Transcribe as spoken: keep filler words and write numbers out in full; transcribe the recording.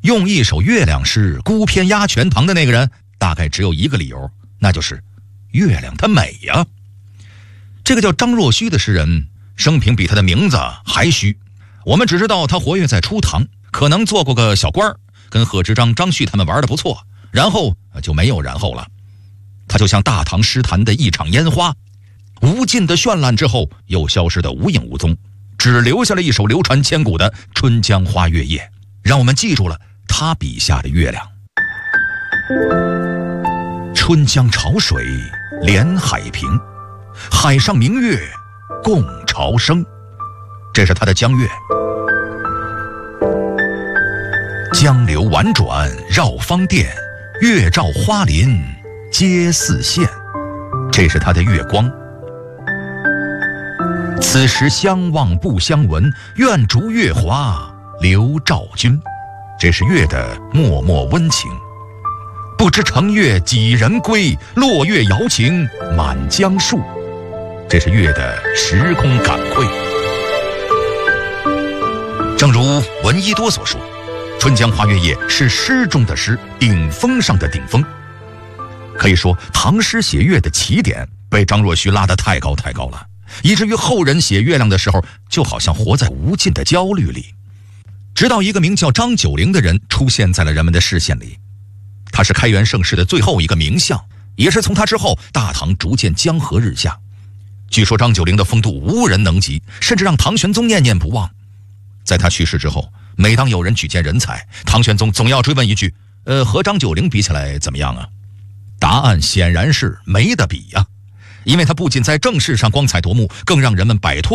用一首月亮诗孤篇压全唐的那个人，大概只有一个理由，那就是月亮它美呀。这个叫张若虚的诗人，生平比他的名字还虚。我们只知道他活跃在初唐，可能做过个小官，跟贺知章、张旭他们玩得不错，然后就没有然后了。他就像大唐诗坛的一场烟花，无尽的绚烂之后又消失得无影无踪，只留下了一首流传千古的《春江花月夜》，让我们记住了他笔下的月亮。春江潮水连海平，海上明月共潮生，这是他的江月。江流婉转绕芳甸，月照花林皆似霰，这是他的月光。此时相望不相闻，愿逐月华流照君，这是月的脉脉温情。不知乘月几人归，落月摇情满江树，这是月的时空感愧。正如闻一多所说，春江花月夜是诗中的诗，顶峰上的顶峰。可以说唐诗写月的起点被张若虚拉得太高太高了，以至于后人写月亮的时候就好像活在无尽的焦虑里。直到一个名叫张九龄的人出现在了人们的视线里，他是开元盛世的最后一个名相，也是从他之后大唐逐渐江河日下。据说张九龄的风度无人能及，甚至让唐玄宗念念不忘。在他去世之后，每当有人举荐人才，唐玄宗总要追问一句，呃，和张九龄比起来怎么样啊？答案显然是没得比呀、啊，因为他不仅在政事上光彩夺目，更让人们摆脱